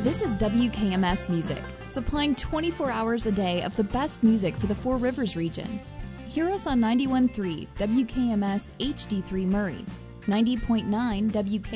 This is WKMS Music, supplying 24 hours a day of the best music for the Four Rivers region. Hear us on 91.3 WKMS HD3 Murray, 90.9 WK